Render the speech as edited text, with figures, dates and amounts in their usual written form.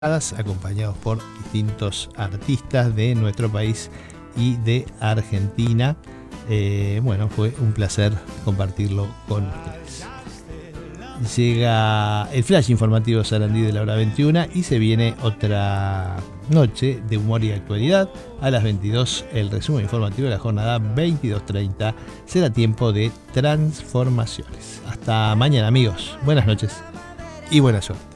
acompañados por distintos artistas de nuestro país y de Argentina. Bueno, fue un placer compartirlo con ustedes. Llega el flash informativo Sarandí de la hora 21 y se viene otra noche de humor y actualidad. A las 22 el resumen informativo de la jornada 22:30. Será tiempo de transformaciones. Hasta mañana, amigos. Buenas noches y buena suerte.